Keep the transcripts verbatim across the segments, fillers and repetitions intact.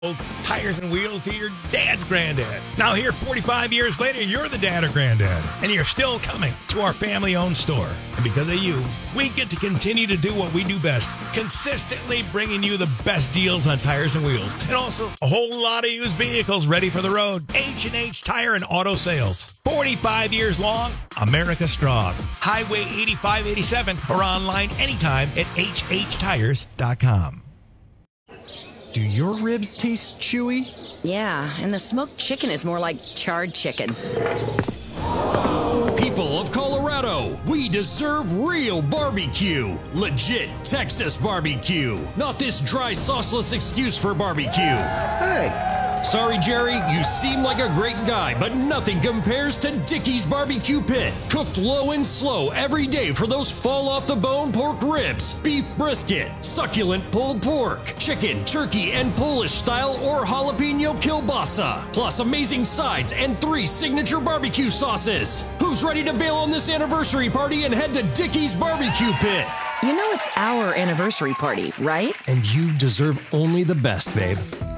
Tires and wheels to your dad's granddad. Now here, forty-five years later, you're the dad or granddad, and you're still coming to our family-owned store. And because of you, we get to continue to do what we do best, consistently bringing you the best deals on tires and wheels, and also a whole lot of used vehicles ready for the road. H and H Tire and Auto Sales. forty-five years long, America strong. Highway eighty-five eighty-seven or online anytime at h h tires dot com. Do your ribs taste chewy? Yeah, and the smoked chicken is more like charred chicken. People of Colorado, we deserve real barbecue. Legit Texas barbecue. Not this dry, sauceless excuse for barbecue. Hey. Sorry, Jerry, you seem like a great guy, but nothing compares to Dickey's Barbecue Pit. Cooked low and slow every day for those fall-off-the-bone pork ribs, beef brisket, succulent pulled pork, chicken, turkey, and Polish-style or jalapeno kielbasa, plus amazing sides and three signature barbecue sauces. Who's ready to bail on this anniversary party and head to Dickey's Barbecue Pit? You know it's our anniversary party, right? And you deserve only the best, babe.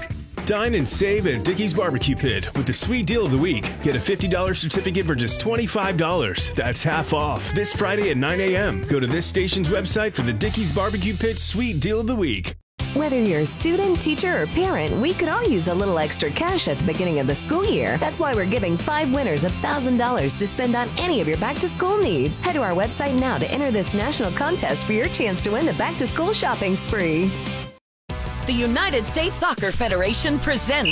Dine and save at Dickey's Barbecue Pit with the sweet deal of the week. Get a fifty dollars certificate for just twenty-five dollars. That's half off. This Friday at nine a.m. Go to this station's website for the Dickey's Barbecue Pit sweet deal of the week. Whether you're a student, teacher, or parent, we could all use a little extra cash at the beginning of the school year. That's why we're giving five winners one thousand dollars to spend on any of your back-to-school needs. Head to our website now to enter this national contest for your chance to win the back-to-school shopping spree. The United States Soccer Federation presents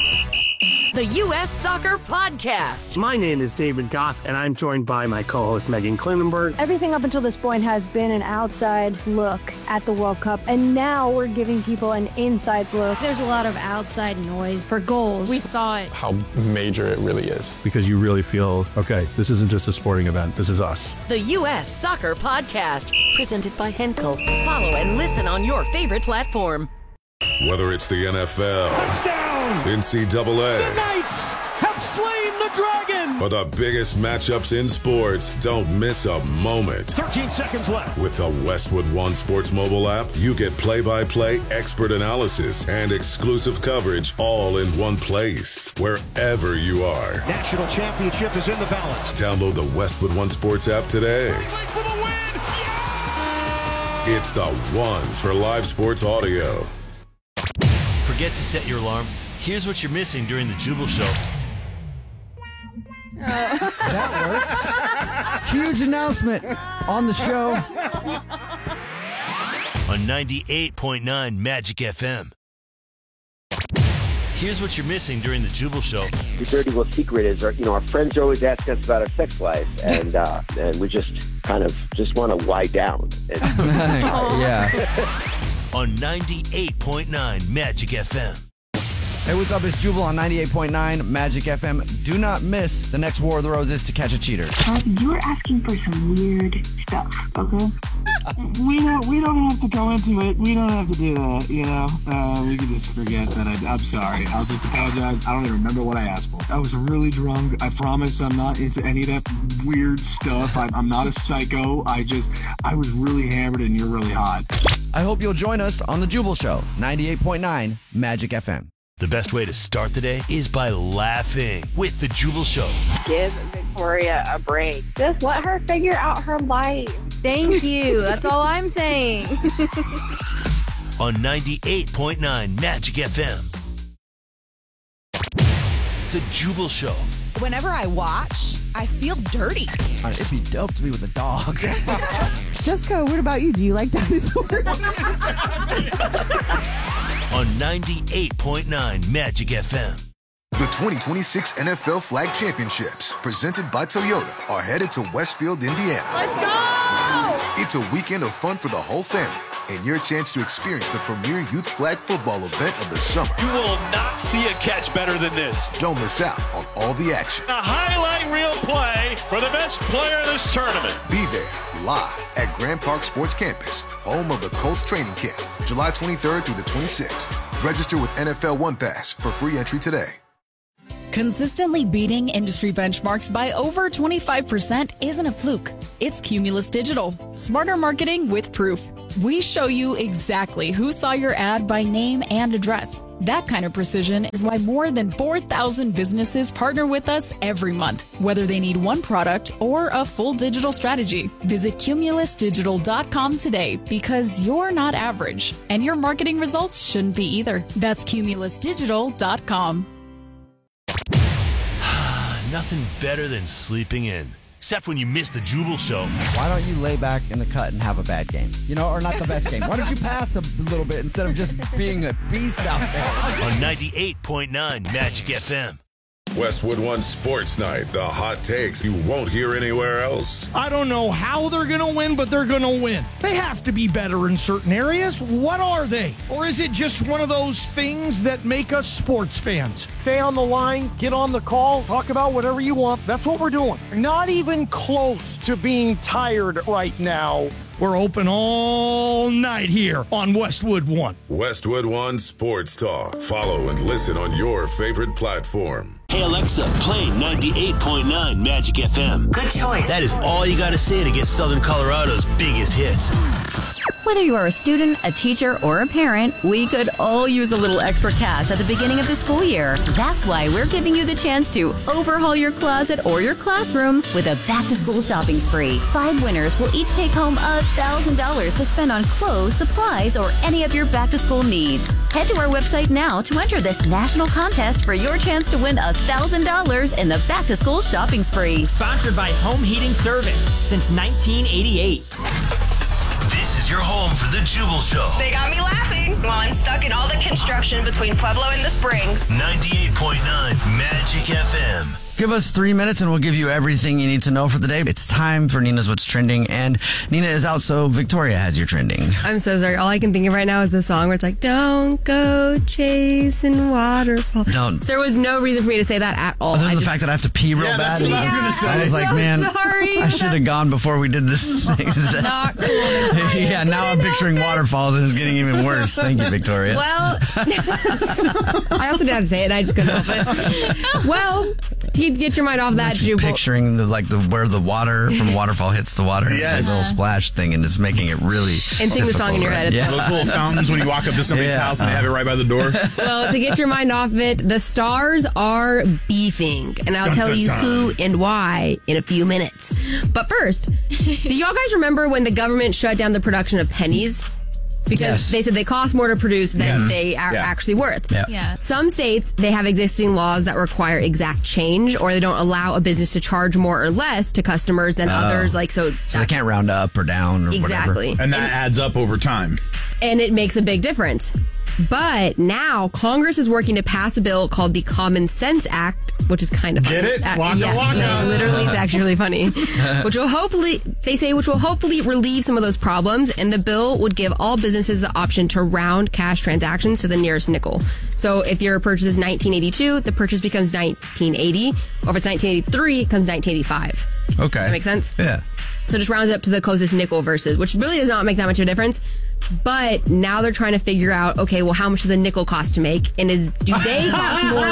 the U S Soccer Podcast. My name is David Goss, and I'm joined by my co-host Megan Klinenberg. Everything up until this point has been an outside look at the World Cup, and now we're giving people an inside look. There's a lot of outside noise for goals. We thought how major it really is. Because you really feel, okay, this isn't just a sporting event, this is us. The U S Soccer Podcast, presented by Henkel. Follow and listen on your favorite platform. Whether it's the N F L, touchdown, N C double A, the Knights have slain the dragon, or the biggest matchups in sports, don't miss a moment. thirteen seconds left. With the Westwood One Sports mobile app, you get play-by-play expert analysis and exclusive coverage all in one place, wherever you are. National championship is in the balance. Download the Westwood One Sports app today. For the win. Yeah! It's the one for live sports audio. Forget to set your alarm. Here's what you're missing during the Jubal Show. Oh. That works. Huge announcement on the show. On ninety-eight point nine Magic F M. Here's what you're missing during the Jubal Show. The dirty little secret is, our, you know, our friends are always asking us about our sex life, and uh, and we just kind of just want to lie down. And, yeah. On ninety-eight point nine Magic F M. Hey, what's up? It's Jubal on ninety-eight point nine Magic F M. Do not miss the next War of the Roses to catch a cheater. Um, you were asking for some weird stuff, okay? we don't we don't have to go into it. We don't have to do that, you know? Uh, we can just forget that. I, I'm sorry. I'll just apologize. I don't even remember what I asked for. I was really drunk. I promise I'm not into any of that weird stuff. I'm, I'm not a psycho. I just, I was really hammered and you're really hot. I hope you'll join us on The Jubal Show, ninety-eight point nine Magic F M. The best way to start the day is by laughing with The Jubal Show. Give Victoria a break. Just let her figure out her life. Thank you. That's all I'm saying. On ninety-eight point nine Magic F M. The Jubal Show. Whenever I watch, I feel dirty. It'd be dope to be with a dog. Jessica, what about you? Do you like dinosaurs? On ninety-eight point nine Magic F M. The twenty twenty-six N F L Flag Championships, presented by Toyota, are headed to Westfield, Indiana. Let's go! It's a weekend of fun for the whole family, and your chance to experience the premier youth flag football event of the summer. You will not see a catch better than this. Don't miss out on all the action. A highlight reel play for the best player of this tournament. Be there, live at Grand Park Sports Campus, home of the Colts training camp, July twenty-third through the twenty-sixth. Register with N F L One Pass for free entry today. Consistently beating industry benchmarks by over twenty-five percent isn't a fluke. It's Cumulus Digital. Smarter marketing with proof. We show you exactly who saw your ad by name and address. That kind of precision is why more than four thousand businesses partner with us every month, whether they need one product or a full digital strategy. Visit Cumulus Digital dot com today because you're not average, and your marketing results shouldn't be either. That's Cumulus Digital dot com. Nothing better than sleeping in. Except when you miss the Jubal Show. Why don't you lay back in the cut and have a bad game? You know, or not the best game. Why don't you pass a little bit instead of just being a beast out there? On ninety-eight point nine Magic F M. Westwood One Sports Night. The hot takes you won't hear anywhere else. I don't know how they're going to win, but they're going to win. They have to be better in certain areas. What are they? Or is it just one of those things that make us sports fans? Stay on the line, get on the call, talk about whatever you want. That's what we're doing. Not even close to being tired right now. We're open all night here on Westwood One. Westwood One Sports Talk. Follow and listen on your favorite platform. Hey Alexa, play ninety-eight point nine Magic F M. Good choice. That is all you got to say to get Southern Colorado's biggest hits. Whether you are a student, a teacher, or a parent, we could all use a little extra cash at the beginning of the school year. That's why we're giving you the chance to overhaul your closet or your classroom with a back-to-school shopping spree. Five winners will each take home one thousand dollars to spend on clothes, supplies, or any of your back-to-school needs. Head to our website now to enter this national contest for your chance to win one thousand dollars in the back-to-school shopping spree. Sponsored by Home Heating Service since nineteen eighty-eight. This is your home for the Jubal Show. They got me laughing while I'm stuck in all the construction between Pueblo and the Springs. ninety-eight point nine Magic F M. Give us three minutes and we'll give you everything you need to know for the day. It's time for Nina's What's Trending, and Nina is out, so Victoria has your trending. I'm so sorry. All I can think of right now is the song where it's like, don't go chasing waterfall. Don't. There was no reason for me to say that at all. Other than I the just, fact that I have to pee real yeah, bad. That's what I was going to say. I was like, so man, sorry. I should have gone before we did this thing. Not cool. Yeah, now I'm picturing waterfalls and it's getting even worse. Thank you, Victoria. Well, I also didn't have to say it. I just couldn't help it. Well, to get your mind off that, Jubal. Picturing the like the where the water from a waterfall hits the water, yes. the little splash thing, and it's making it really. And sing the song in your head. Yeah. Those little fountains when you walk up to somebody's yeah. house and they have it right by the door. Well, to get your mind off it, the stars are beefing, and I'll dun, tell dun, you dun. who and why in a few minutes. But first, do y'all guys remember when the government shut down the production of pennies? Because yes. they said they cost more to produce than yes. they are yeah. actually worth. Yeah. Yeah. Some states, they have existing laws that require exact change, or they don't allow a business to charge more or less to customers than Oh. others. Like so, So they can't round up or down or exactly. whatever. And that And- adds up over time. and it makes a big difference. But now Congress is working to pass a bill called the Common Sense Act, which is kind of Get funny. it? Uh, Waka yeah, waka. no, literally, it's actually really funny. Which will hopefully, they say, which will hopefully relieve some of those problems. And the bill would give all businesses the option to round cash transactions to the nearest nickel. So if your purchase is nineteen eighty-two, the purchase becomes nineteen eighty. Or if it's nineteen eighty-three, it becomes nineteen eighty-five. Okay. That makes sense? Yeah. So it just rounds up to the closest nickel versus, which really does not make that much of a difference. But now they're trying to figure out, okay, well, how much does a nickel cost to make? And is do they cost more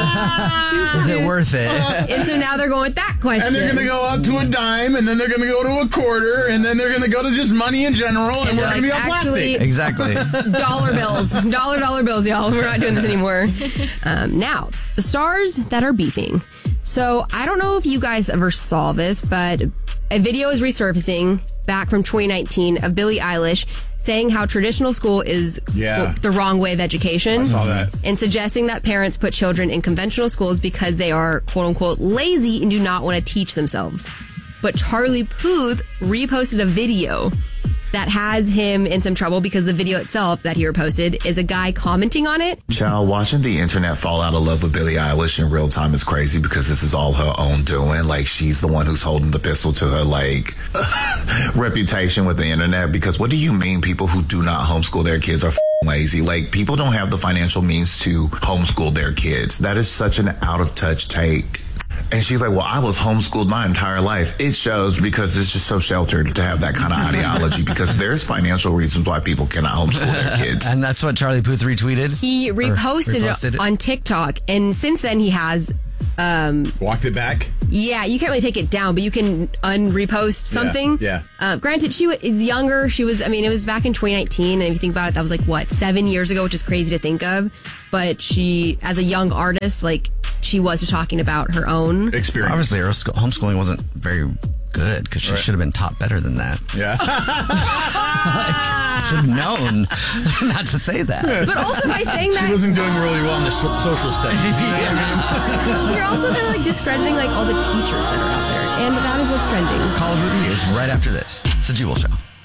to Is produce? it worth it? And so now they're going with that question. And they're going to go up to a dime, and then they're going to go to a quarter, and then they're going to go to just money in general, and, And we're they're going to be like, on actually- plastic. Exactly. Dollar bills. Dollar, dollar bills, y'all. We're not doing this anymore. Um, now, the stars that are beefing. So I don't know if you guys ever saw this, but a video is resurfacing back from twenty nineteen of Billie Eilish saying how traditional school is Yeah. well, the wrong way of education. I saw that. And suggesting that parents put children in conventional schools because they are, quote unquote, lazy and do not want to teach themselves. But Charlie Puth reposted a video that has him in some trouble because the video itself that he reposted is a guy commenting on it. Child, watching the internet fall out of love with Billie Eilish in real time is crazy because this is all her own doing. Like, she's the one who's holding the pistol to her, like, reputation with the internet. Because what do you mean people who do not homeschool their kids are f- lazy? Like, people don't have the financial means to homeschool their kids. That is such an out of touch take. And she's like, well, I was homeschooled my entire life. It shows because it's just so sheltered to have that kind of ideology because there's financial reasons why people cannot homeschool their kids. And that's what Charlie Puth retweeted? He reposted, reposted it it? on TikTok, and since then he has um, walked it back. Yeah, you can't really take it down, but you can unrepost something. Yeah. yeah. Uh, granted, she was is younger. She was, I mean, it was back in twenty nineteen, and if you think about it, that was like, what, seven years ago, which is crazy to think of. But she, as a young artist, like, she was talking about her own experience. Obviously, her school, homeschooling wasn't very good because she right. should have been taught better than that. Yeah. like, should have known not to say that. But also by saying that, she wasn't doing really well in the social studies. yeah. You're also kind of like discrediting like all the teachers that are out there, and that is what's trending. Call of Duty is right after this. It's the Jubal Show.